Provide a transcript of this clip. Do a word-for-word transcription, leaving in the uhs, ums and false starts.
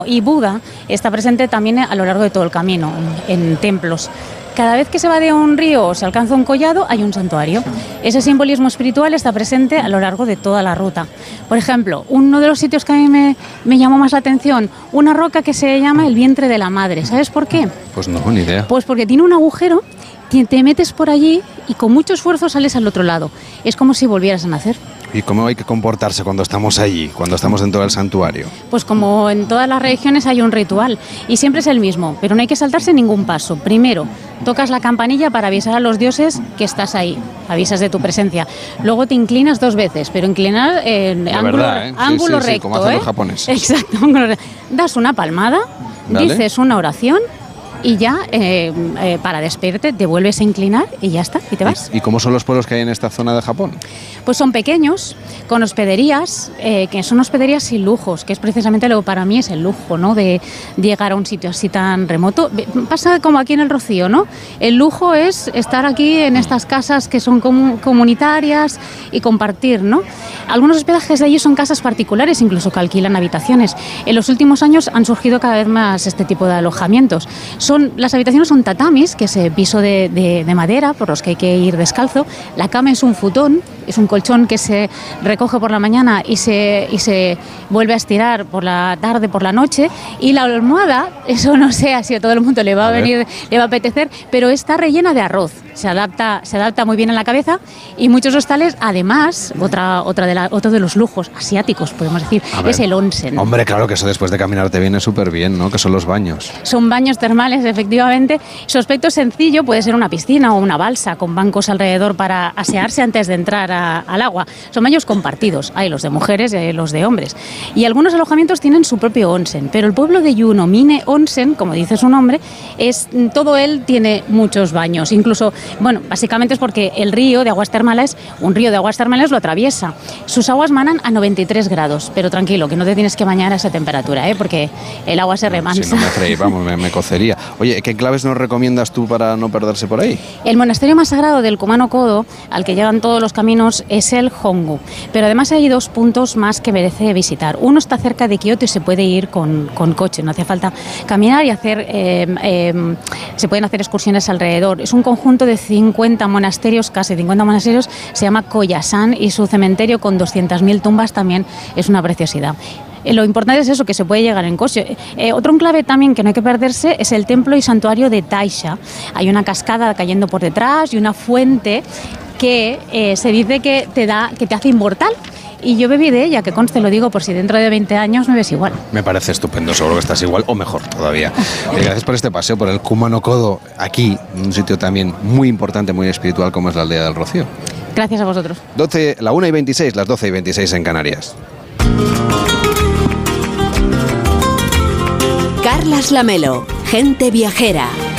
Y Buda está presente también a lo largo de todo el camino, en, en templos. Cada vez que se va de un río o se alcanza un collado, hay un santuario. Ese simbolismo espiritual está presente a lo largo de toda la ruta. Por ejemplo, uno de los sitios que a mí me, me llamó más la atención, una roca que se llama el vientre de la madre. ¿Sabes por qué? Pues no, ni idea. Pues porque tiene un agujero, te metes por allí y con mucho esfuerzo sales al otro lado. Es como si volvieras a nacer. ¿Y cómo hay que comportarse cuando estamos allí, cuando estamos dentro del santuario? Pues como en todas las religiones hay un ritual y siempre es el mismo, pero no hay que saltarse ningún paso. Primero, tocas la campanilla para avisar a los dioses que estás ahí, avisas de tu presencia. Luego te inclinas dos veces, pero inclinar en de ángulo, verdad, ¿eh? ángulo sí, sí, recto. Sí, como hacen ¿eh? los japoneses. Exacto, ángulo recto. Das una palmada, ¿vale? Dices una oración y ya eh, eh, para despedirte te vuelves a inclinar y ya está, y te vas. ¿Y, y cómo son los pueblos que hay en esta zona de Japón? Pues son pequeños, con hospederías, eh, que son hospederías sin lujos, que es precisamente lo que para mí es el lujo, ¿no? De, de llegar a un sitio así tan remoto. Pasa como aquí en el Rocío, ¿no? El lujo es estar aquí en estas casas que son comu- comunitarias y compartir, ¿no? Algunos hospedajes de allí son casas particulares, incluso que alquilan habitaciones. En los últimos años han surgido cada vez más este tipo de alojamientos. Son, las habitaciones son tatamis, que es piso de, de, de madera, por los que hay que ir descalzo. La cama es un futón, es un colchón que se recoge por la mañana y se, y se vuelve a estirar por la tarde, por la noche. Y la almohada, eso no sé si a todo el mundo le va a, a venir, le va a apetecer, pero está rellena de arroz. Se adapta, se adapta muy bien en la cabeza y muchos hostales, además, otra, otra de la, otro de los lujos asiáticos, podemos decir, es el onsen. Hombre, claro que eso después de caminar te viene súper bien, ¿no? Que son los baños. Son baños termales, efectivamente. Su aspecto sencillo puede ser una piscina o una balsa con bancos alrededor para asearse antes de entrar a, al agua. Son baños compartidos, hay los de mujeres y los de hombres. Y algunos alojamientos tienen su propio onsen, pero el pueblo de Yunomine Onsen, como dice su nombre, es, todo él tiene muchos baños, incluso. Bueno, básicamente es porque el río de aguas termales, un río de aguas termales lo atraviesa. Sus aguas manan a noventa y tres grados, pero tranquilo, que no te tienes que bañar a esa temperatura, ¿eh? Porque el agua se remansa. Si no me freí, vamos, me, me cocería. Oye, ¿qué claves nos recomiendas tú para no perderse por ahí? El monasterio más sagrado del Kumano Kodo, al que llegan todos los caminos, es el Hongu. Pero además hay dos puntos más que merece visitar. Uno está cerca de Kioto y se puede ir con, con coche, no hace falta caminar y hacer, eh, eh, se pueden hacer excursiones alrededor. Es un conjunto de cincuenta monasterios, casi cincuenta monasterios, se llama Koyasan y su cementerio con doscientas mil tumbas también es una preciosidad. Lo importante es eso, que se puede llegar en coche. Eh, otro enclave también que no hay que perderse es el templo y santuario de Taisha. Hay una cascada cayendo por detrás y una fuente que eh, se dice que te da, que te hace inmortal. Y yo bebí de ella, que conste, lo digo por si dentro de veinte años me ves igual. Me parece estupendo, seguro que estás igual o mejor todavía. Y gracias por este paseo por el Kumano Kodo, aquí, en un sitio también muy importante, muy espiritual como es la aldea del Rocío. Gracias a vosotros. doce, la una y veintiséis, las doce y veintiséis en Canarias. Carlas Lamelo, gente viajera.